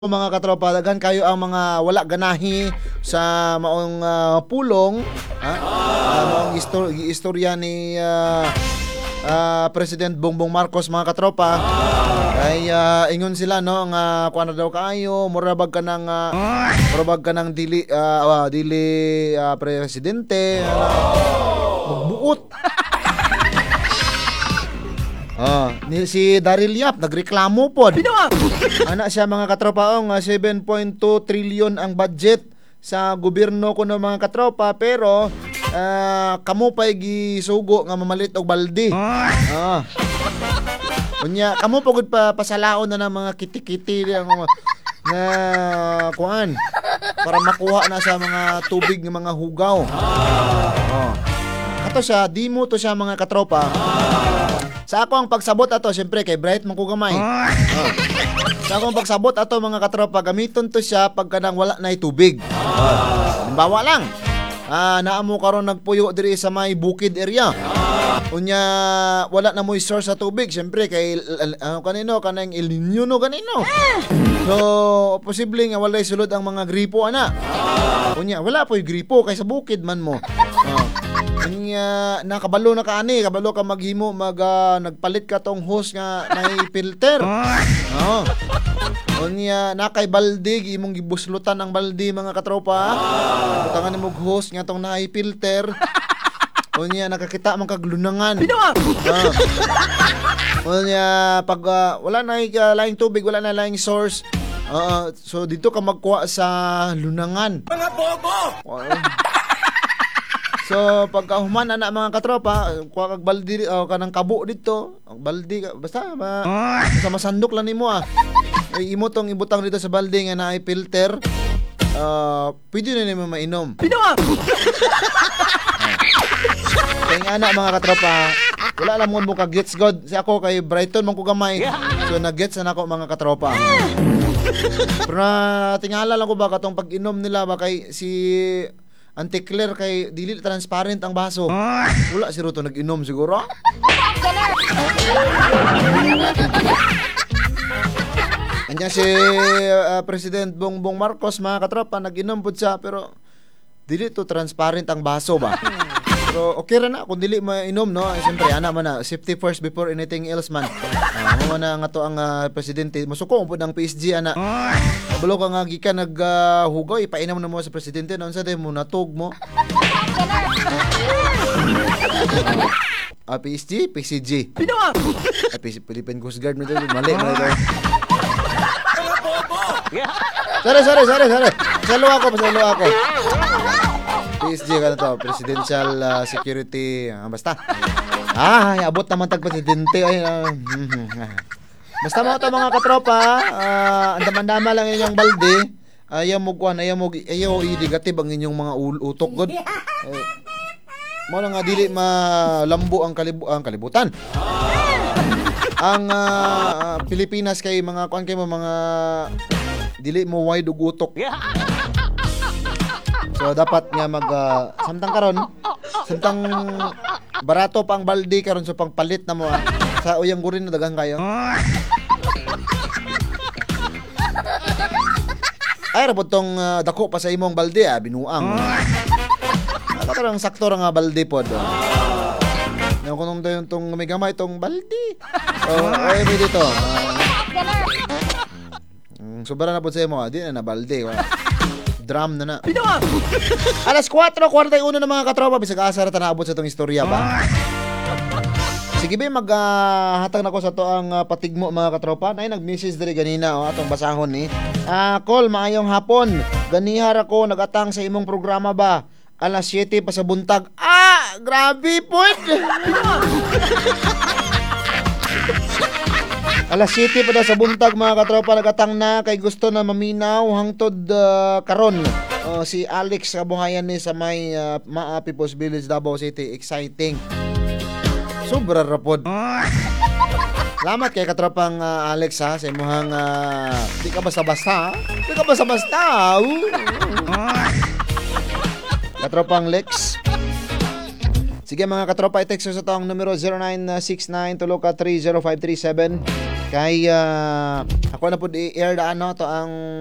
Mga katropa, daghan kayo ang mga wala ganahi sa maong pulong, maong istorya ni President Bongbong Marcos, mga katropa. Ay ingon sila no nga kuan na daw kaayo, murabag ka ng dili presidente, magbuot. Si Daryl Yap nagreklamo pod. Ana siya, mga katropa, 7.2 trillion ang budget sa gobyerno ko ng mga katropa, pero kamo pa'y gisugo nga mamalit og balde. Unya kamo pagod pa pasalaon na ng mga kiti-kiti nga kuan para makuha na sa mga tubig ng mga hugaw. Ato siya, di mo to siya, mga katropa. Sa ako ang pagsabot ato, syempre kay Bright man ko gamay. Sa ako ang pagsabot ato, mga katropa, gamiton to siya pagka nang wala na tubig. Halimbawa lang, naamo karon nagpuyo diri sa may bukid area. Unya wala na mo'y source sa tubig, syempre kay kanino kanang El Niño no kanino. So posible nga walay sulod ang mga gripo ana. Unya wala po'y gripo kay sa bukid man mo. Unya nakabalo na kaani, kabalo ka maghimo nagpalit ka tong hose nga nay filter. Unya nakay balde imong gibuslutan ang balde, mga katropa. Butangan nimo hose nga tong nay filter. Unya nakakita man kag lunangan. Unya pag wala na laing tubig, wala na laing source. So dito ka magkuha sa lunangan. Mga bobo. So pagka human na, mga katropa, kuha kag baldi kanang kabo dito, baldi basta masandok lang nimo Ay imo tong ibutang dito sa balde nga naay filter. Pwede na nimo mainom. Kaya nga na, mga katropa, wala lang mo ka-gets God. Si ako kay Brighton man ko gamay. So nag-gets na ako, mga katropa. Pero tingala lang ko ba katong pag-inom nila ba kay si Auntie Claire kay dili transparent ang baso. Wala si Ruto nag-inom siguro. Anya si President Bongbong Marcos, mga katropa, nag-inom pud siya pero dili to transparent ang baso ba. Pero okay ra na kung dili mainom, no? Siyempre ana man na, safety first before anything else man. Mo na nga to ang presidente. Masuko pud ang PSG ana. Kabalo ka nga gikan naghugaw, ipainom na mo sa presidente, noon sa mo natug mo. PSG. Philippine Coast Guard mo to, mali. Sorry. Pasalo ako. PSG ka na to, Presidential Security, basta. Abot naman tag presidente. Basta mo ito, mga katropa, andam-andama lang inyong balde. Ayaw i-negative ang inyong mga utok, God. Mo na nga dili malambo ang kalibutan. Ang Pilipinas kay mga kuan kay mga dili mo wide og utok. So dapat nga samtang barato pa ang balde karon, so pangpalit na mo sa uyang gurin na dagang kayo. Ay ra tong dako pa sa imong balde, binuang. Karang sakto ra nga balde pod. Yung kunong tong may gamay tong balde. Ay dito. Sobra na po sa imo, di na balde. Drum na. Alas 4:41 na, mga katropa, bisag asa ra tanaabot sa itong istorya ba. Sige ba, maghatag na ko sa to ang patigmo, mga katropa. Nay nag-message diri ganina atong basahon ni. Call, maayong hapon. Ganihar ako nagatang sa imong programa ba. Alas 7 pa sa buntag. Grabe po. Alas 7 pa daw sa buntag, mga katropa, nagatang na kay gusto na maminaw hangtod karon. Si Alex kabuhayan ni sa may People's Village, Davao City. Exciting. Sobra rapod. Salamat kay katropang Alex sa imong di ka basta-basta. Katropang Lex. Sige, mga katropa, i-text sa tawang numero 0969-30537. Kay ako na po i-air da ano to ang